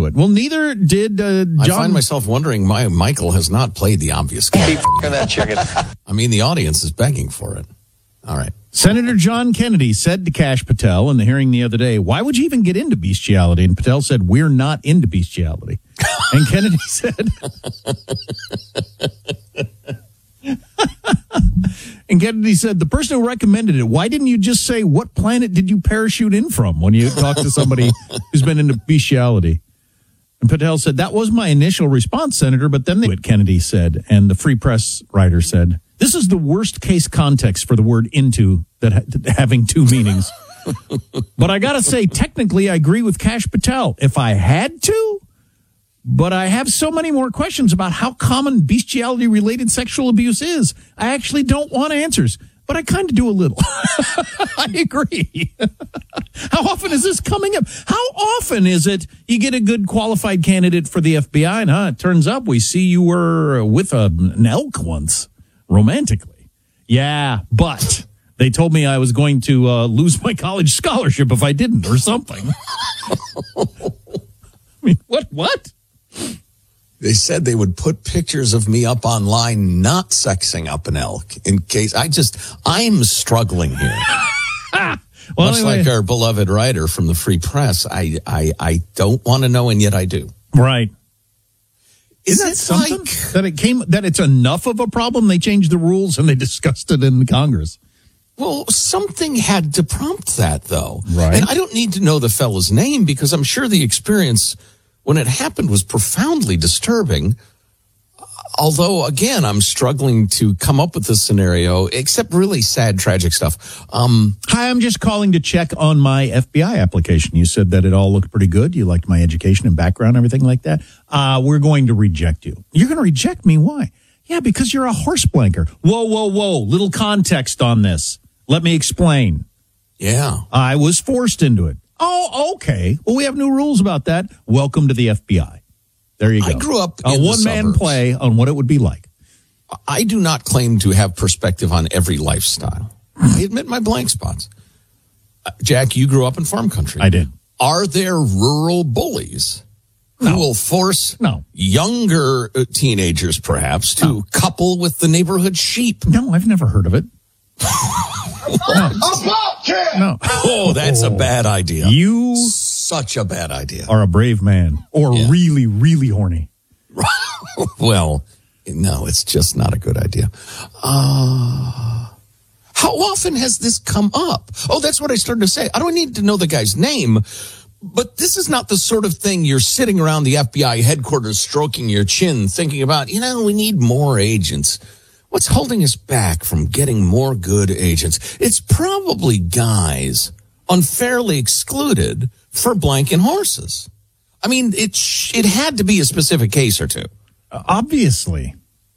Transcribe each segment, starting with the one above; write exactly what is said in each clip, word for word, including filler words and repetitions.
into it. Well, neither did uh, John. I find myself wondering, my Michael has not played the obvious game. that chicken. I mean, the audience is begging for it. All right. Senator John Kennedy said to Kash Patel in the hearing the other day, why would you even get into bestiality? And Patel said, we're not into bestiality. And Kennedy said... And Kennedy said, the person who recommended it, why didn't you just say, what planet did you parachute in from when you talk to somebody who's been into bestiality? And Patel said, that was my initial response, Senator, but then they, Kennedy said, and the Free Press writer said, this is the worst case context for the word into that ha- having two meanings. But I got to say, technically, I agree with Kash Patel. If I had to, but I have so many more questions about how common bestiality-related sexual abuse is. I actually don't want answers, but I kind of do a little. I agree. How often is this coming up? How often is it you get a good qualified candidate for the F B I, and huh, it turns up we see you were with a, an elk once, romantically. Yeah, but they told me I was going to uh, lose my college scholarship if I didn't or something. I mean, what, what? They said they would put pictures of me up online, not sexing up an elk, in case I just, I'm struggling here. well, Much anyway. like our beloved writer from the Free Press, I, I, I don't want to know, and yet I do. Right. Is Isn't that it something? like That it came, that it's enough of a problem, they changed the rules and they discussed it in Congress. Well, something had to prompt that, though. Right. And I don't need to know the fellow's name because I'm sure the experience when it happened was profoundly disturbing. Although, again, I'm struggling to come up with this scenario, except really sad, tragic stuff. Um, Hi, I'm just calling to check on my F B I application. You said that it all looked pretty good. You liked my education and background, everything like that. Uh, we're going to reject you. You're going to reject me? Why? Yeah, because you're a horse blanker. Whoa, whoa, whoa. Little context on this. Let me explain. yeah. I was forced into it. Oh, okay. Well, we have new rules about that. Welcome to the F B I. There you go. I grew up a in the one-man suburbs. play on what it would be like. I do not claim to have perspective on every lifestyle. I admit my blank spots. Uh, Jack, you grew up in farm country. I did. Are there rural bullies who No. will force No. younger uh, teenagers, perhaps, to No. couple with the neighborhood sheep? No, I've never heard of it. no. no. Oh, that's a bad idea. You Such a bad idea. are a brave man or Yeah. really, really horny. Well, no, it's just not a good idea. Uh, how often has this come up? Oh, that's what I started to say. I don't need to know the guy's name, but this is not the sort of thing you're sitting around the F B I headquarters stroking your chin thinking about, you know, we need more agents. What's holding us back from getting more good agents? It's probably guys unfairly excluded for blanking horses. I mean, it sh- it had to be a specific case or two. Uh, obviously.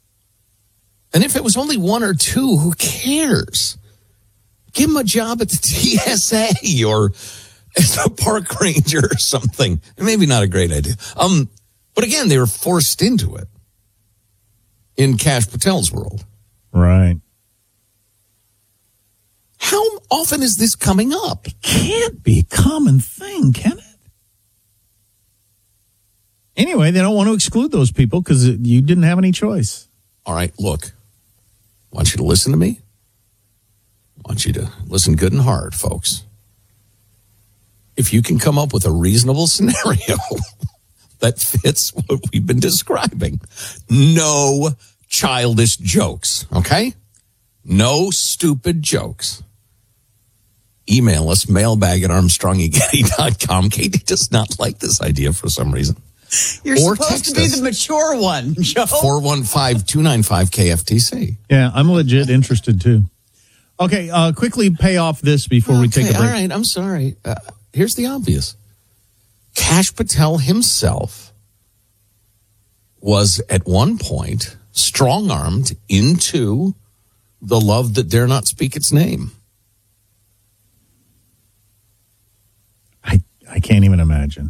And if it was only one or two, who cares? Give them a job at the T S A or as a park ranger or something. Maybe not a great idea. Um, but again, they were forced into it in Kash Patel's world. Right. How often is this coming up? Can't be a common thing, can it? Anyway, they don't want to exclude those people because you didn't have any choice. All right, look, I want you to listen to me. I want you to listen good and hard, folks. If you can come up with a reasonable scenario that fits what we've been describing, no childish jokes, okay? No stupid jokes. Email us, mailbag at armstrong and getty dot com. Katie does not like this idea for some reason. You're Or supposed to text be us. the mature one, Joe. four one five, two nine five, K F T C. Yeah, I'm legit interested too. Okay, uh, quickly pay off this before we take a Okay, break. all right, I'm sorry. Uh, here's the obvious. Kash Patel himself was at one point strong-armed into the love that dare not speak its name. I, I can't even imagine.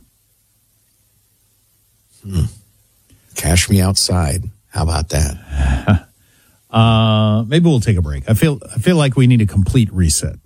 Hmm. Cash me outside. How about that? Uh, maybe we'll take a break. I feel I feel like we need a complete reset.